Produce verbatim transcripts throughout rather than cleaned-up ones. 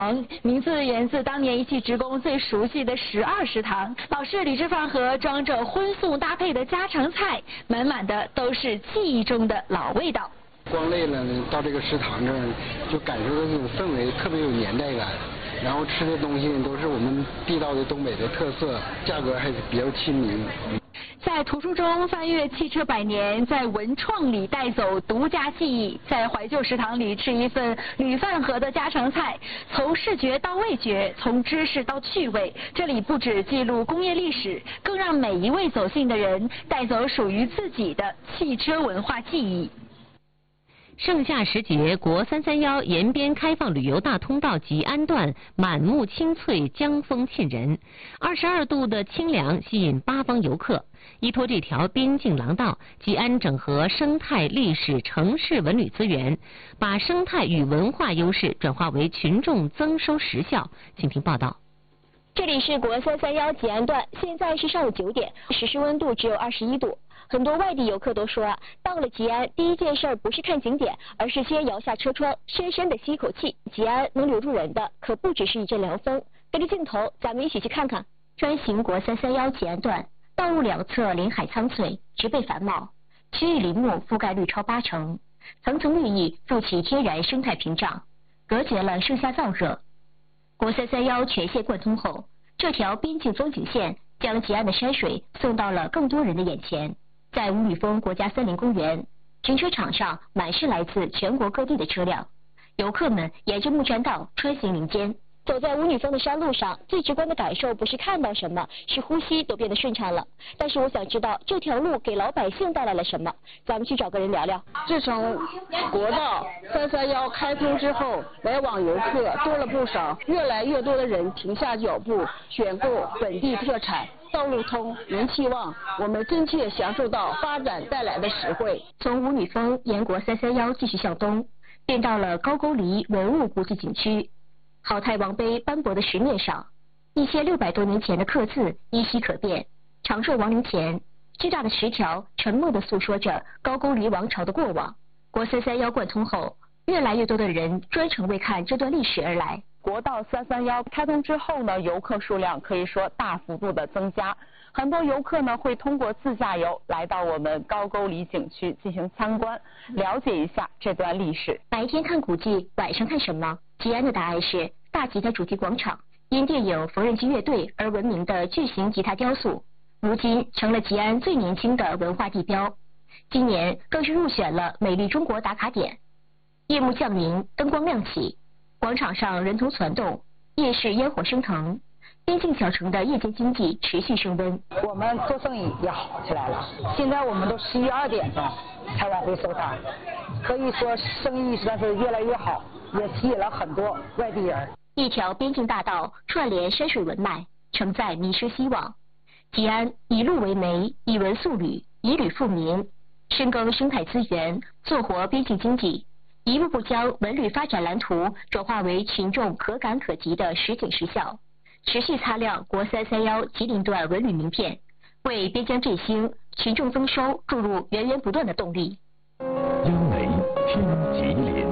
名字源自当年一汽职工最熟悉的十二食堂，老式铝制饭盒装着荤素搭配的家常菜，满满的都是记忆中的老味道。 光累了呢，到这个食堂这儿就感受到这种氛围，特别有年代感。然后吃的东西都是我们地道的东北的特色，价格还是比较亲民。 在图书中翻阅汽车百年，在文创里带走独家记忆，在怀旧食堂里吃一份铝饭盒的家常菜，从视觉到味觉，从知识到趣味，这里不只记录工业历史，更让每一位走进的人带走属于自己的汽车文化记忆。 盛夏时节，国三三幺沿边开放旅游大通道吉安段满目青翠，江风沁人。二十二度的清凉吸引八方游客。依托这条边境廊道，吉安整合生态、历史、城市文旅资源，把生态与文化优势转化为群众增收实效。请听报道。 这里是国三三幺吉安段，现在是上午九点，实时温度只有二十一度。很多外地游客都说啊，到了吉安，第一件事不是看景点，而是先摇下车窗，深深的吸一口气。吉安能留住人的，可不只是一阵凉风。跟着镜头，咱们一起去看看。专行国三三幺吉安段，道路两侧林海苍翠，植被繁茂，区域林木覆盖率超八成，层层绿意筑起天然生态屏障，隔绝了盛夏燥热。国三三幺全线贯通后，这条边境风景线将吉安的山水送到了更多人的眼前。在五女峰国家森林公园，停车场上满是来自全国各地的车辆，游客们沿着木栈道穿行林间。走在五女峰的山路上，最直观的感受不是看到什么，是呼吸都变得顺畅了。但是我想知道这条路给老百姓带来了什么，咱们去找个人聊聊。 自从国道三三幺开通之后，来往游客多了不少，越来越多的人停下脚步选购本地特产。道路通，人气旺，我们真切享受到发展带来的实惠。 从五女峰沿国三三幺继续向东，便到了高句丽文物国际景区。好太王碑斑驳的石面上，一千六百多年前的刻字依稀可辨。长寿王陵前，巨大的石条沉默地诉说着高句丽王朝的过往。国三三幺贯通后，越来越多的人专程为看这段历史而来。 国道三三幺开通之后呢，游客数量可以说大幅度的增加。很多游客呢会通过自驾游来到我们高句丽景区进行参观，了解一下这段历史。 白天看古迹，晚上看什么？吉安的答案是大吉他主题广场，因电影《缝纫机乐队》而闻名的巨型吉他雕塑，如今成了吉安最年轻的文化地标。今年更是入选了美丽中国打卡点。夜幕降临，灯光亮起，广场上人头攒动，夜市烟火升腾，边境小城的夜间经济持续升温。 我们做生意也好起来了，现在我们都十一二点了才往回收摊，可以说生意算是越来越好，也吸引了很多外地人。 一条边境大道串联山水文脉，承载民生希望。吉安以路为媒，以文塑旅，以旅富民，深耕生态资源，做活边境经济。一步步将文旅发展蓝图转化为群众可感可及的实景实效，持续擦亮国三三幺吉林段文旅名片，为边疆振兴、群众增收注入源源不断的动力。 央媒听吉林。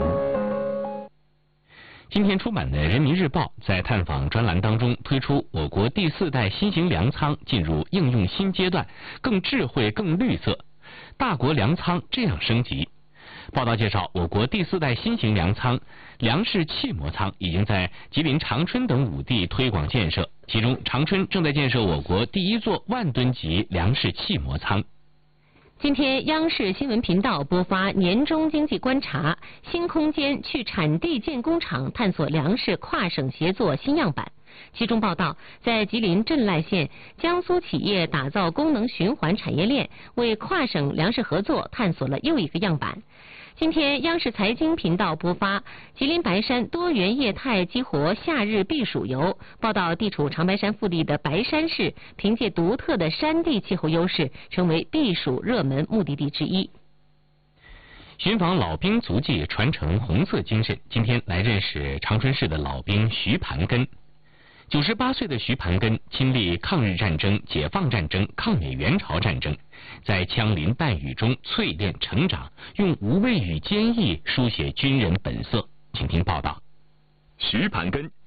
今天出版的《人民日报》在探访专栏当中推出我国第四代新型粮仓进入应用新阶段，更智慧、更绿色，大国粮仓这样升级。报道介绍，我国第四代新型粮仓粮食气磨仓已经在吉林长春等五地推广建设，其中长春正在建设我国第一座万吨级粮食气磨仓。 今天，央视新闻频道播发年终经济观察新空间去产地建工厂探索粮食跨省协作新样板。其中报道，在吉林镇濑县，江苏企业打造功能循环产业链，为跨省粮食合作探索了又一个样板。今天，央视财经频道播发吉林白山多元业态激活夏日避暑游，报道地处长白山腹地的白山市，凭借独特的山地气候优势，成为避暑热门目的地之一。 寻访老兵足迹，传承红色精神。今天来认识长春市的老兵徐盘根。九十八岁的徐盘根亲历抗日战争、解放战争、抗美援朝战争，在枪林弹雨中淬炼成长，用无畏与坚毅书写军人本色。请听报道。 徐盘根